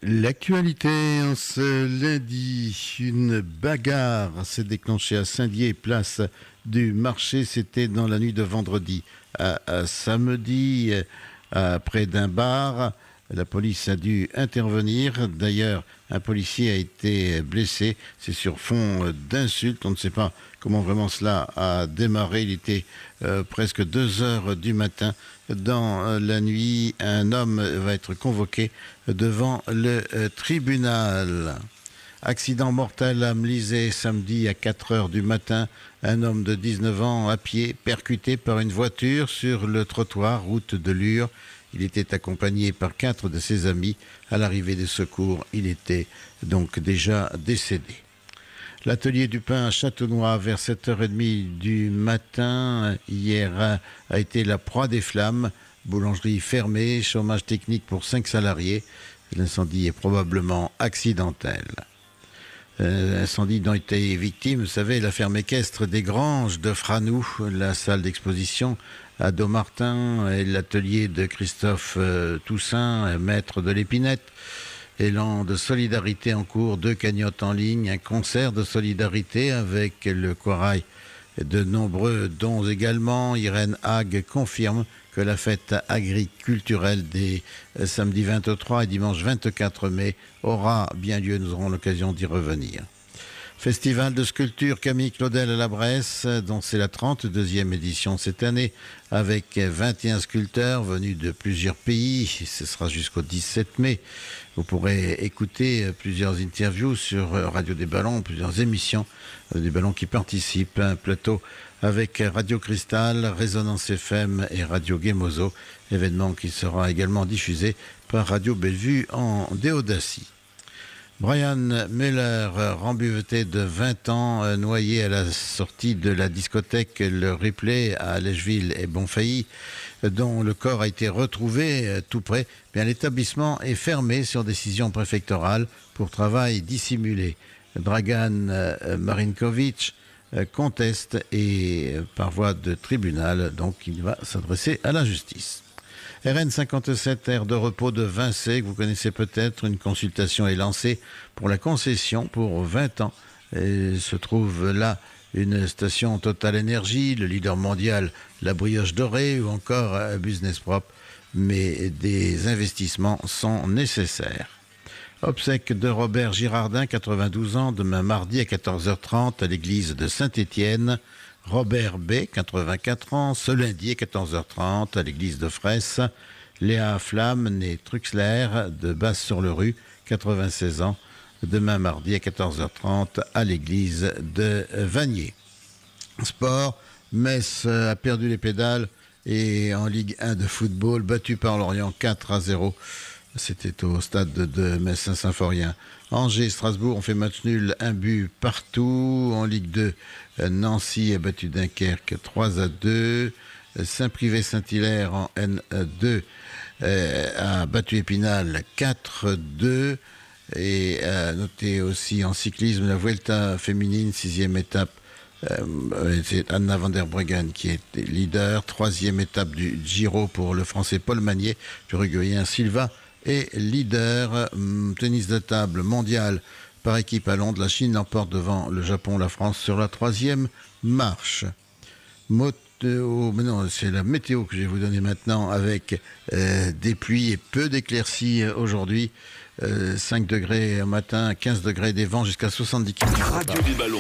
L'actualité en ce lundi, une bagarre s'est déclenchée à Saint-Dié, place du marché. C'était dans la nuit de vendredi à samedi, près d'un bar. La police a dû intervenir. D'ailleurs, un policier a été blessé. C'est sur fond d'insultes. On ne sait pas comment vraiment cela a démarré. Il était presque 2 heures du matin. Dans la nuit, un homme va être convoqué devant le tribunal. Accident mortel à Mlisé samedi à 4 heures du matin. Un homme de 19 ans à pied percuté par une voiture sur le trottoir route de Lure. Il était accompagné par 4 de ses amis. À l'arrivée des secours, il était donc déjà décédé. L'atelier du pain à Châteaunois, vers 7h30 du matin, hier, a été la proie des flammes. Boulangerie fermée, chômage technique pour 5 salariés. L'incendie est probablement accidentel. Incendie dont était victime, vous savez, la ferme équestre des Granges de Franou, la salle d'exposition à Dommartin et l'atelier de Christophe Toussaint, maître de l'épinette. Élan de solidarité en cours, 2 cagnottes en ligne, un concert de solidarité avec le Corail. De nombreux dons également. Irène Hague confirme que la fête agriculturelle des samedi 23 et dimanche 24 mai aura bien lieu. Nous aurons l'occasion d'y revenir. Festival de sculpture Camille Claudel à la Bresse, dont c'est la 32e édition cette année, avec 21 sculpteurs venus de plusieurs pays. Ce sera jusqu'au 17 mai. Vous pourrez écouter plusieurs interviews sur Radio des Ballons, plusieurs émissions des Ballons qui participent. Un plateau avec Radio Cristal, Résonance FM et Radio Gemozo, événement qui sera également diffusé par Radio Bellevue en Déodacie. Brian Muller, rembuveté de 20 ans, noyé à la sortie de la discothèque Le Ripley à Lècheville et Bonfailly, dont le corps a été retrouvé tout près. Bien, l'établissement est fermé sur décision préfectorale pour travail dissimulé. Dragan Marinkovic conteste et par voie de tribunal, donc il va s'adresser à la justice. RN57, aire de repos de Vincey, que vous connaissez peut-être, une consultation est lancée pour la concession pour 20 ans. Et se trouve là une station Total Energy, le leader mondial, la Brioche Dorée ou encore Business Prop. Mais des investissements sont nécessaires. Obsèques de Robert Girardin, 92 ans, demain mardi à 14h30 à l'église de Saint-Étienne. Robert B, 84 ans, ce lundi à 14h30 à l'église de Fraisse. Léa Flamme, née Truxler, de Basse-sur-le-Rue, 96 ans, demain mardi à 14h30 à l'église de Vanier. Sport, Metz a perdu les pédales et en Ligue 1 de football, battu par Lorient 4-0. C'était au stade de Metz-Saint-Symphorien. Angers, Strasbourg ont fait match nul, 1 but partout. En Ligue 2, Nancy a battu Dunkerque 3-2. Saint-Privé-Saint-Hilaire en N2 a battu Épinal 4-2. Et notez aussi en cyclisme la Vuelta féminine, 6e étape. C'est Anna van der Breggen qui est leader. 3e étape du Giro pour le Français Paul Magnier. L'Uruguayen Silva est leader. Tennis de table mondial par équipe à Londres. La Chine l'emporte devant le Japon, la France sur la 3e marche. C'est la météo que je vais vous donner maintenant avec des pluies et peu d'éclaircies aujourd'hui. 5 degrés au matin, 15 degrés, des vents jusqu'à 70 km. Radio des Ballons.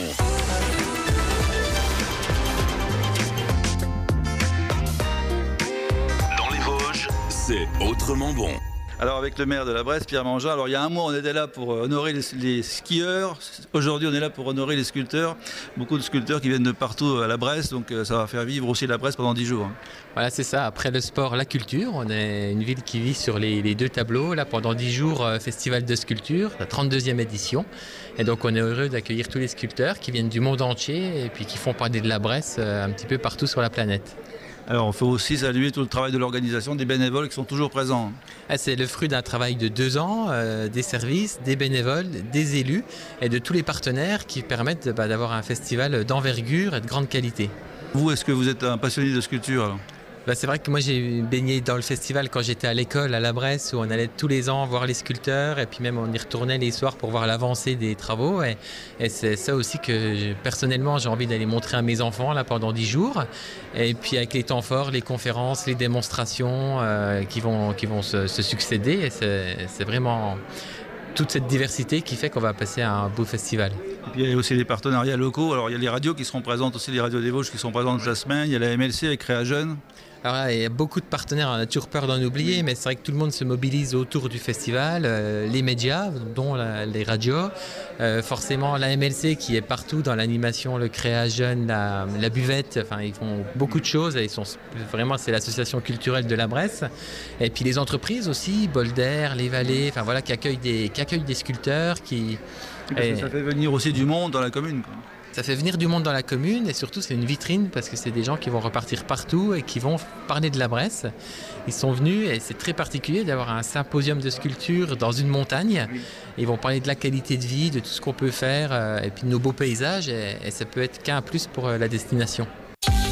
Dans les Vosges, c'est autrement bon. Alors avec le maire de la Bresse, Pierre Mangin, alors il y a un mois on était là pour honorer les skieurs, aujourd'hui on est là pour honorer les sculpteurs, beaucoup de sculpteurs qui viennent de partout à la Bresse, donc ça va faire vivre aussi la Bresse pendant 10 jours. Voilà, c'est ça, après le sport, la culture, on est une ville qui vit sur les 2 tableaux, là pendant 10 jours, festival de sculpture, la 32e édition, et donc on est heureux d'accueillir tous les sculpteurs qui viennent du monde entier et puis qui font parler de la Bresse un petit peu partout sur la planète. Alors on faut aussi saluer tout le travail de l'organisation, des bénévoles qui sont toujours présents. C'est le fruit d'un travail de 2 ans, des services, des bénévoles, des élus et de tous les partenaires qui permettent d'avoir un festival d'envergure et de grande qualité. Vous, est-ce que vous êtes un passionné de sculpture alors ? C'est vrai que moi j'ai baigné dans le festival quand j'étais à l'école à la Bresse, où on allait tous les ans voir les sculpteurs et puis même on y retournait les soirs pour voir l'avancée des travaux, et c'est ça aussi que personnellement j'ai envie d'aller montrer à mes enfants là pendant 10 jours, et puis avec les temps forts, les conférences, les démonstrations qui vont se succéder, et c'est vraiment toute cette diversité qui fait qu'on va passer à un beau festival. Et puis il y a aussi les partenariats locaux. Alors il y a les radios qui seront présentes aussi, les radios des Vosges qui sont présentes toute la semaine. Il y a la MLC avec Créa Jeunes. Alors là, il y a beaucoup de partenaires, on a toujours peur d'en oublier, mais c'est vrai que tout le monde se mobilise autour du festival, les médias, dont les radios, forcément la MLC qui est partout dans l'animation, le Créa Jeunes, la buvette, enfin ils font beaucoup de choses, et vraiment c'est l'association culturelle de la Bresse, et puis les entreprises aussi, Bolder, Les Vallées, enfin voilà, qui accueillent des sculpteurs, Ça fait venir aussi du monde dans la commune, quoi. Ça fait venir du monde dans la commune, et surtout c'est une vitrine parce que c'est des gens qui vont repartir partout et qui vont parler de la Bresse. Ils sont venus, et c'est très particulier d'avoir un symposium de sculpture dans une montagne. Ils vont parler de la qualité de vie, de tout ce qu'on peut faire, et puis de nos beaux paysages, et ça peut être qu'un plus pour la destination.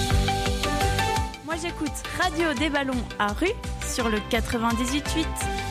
Moi j'écoute Radio des Ballons à Rue sur le 98.8.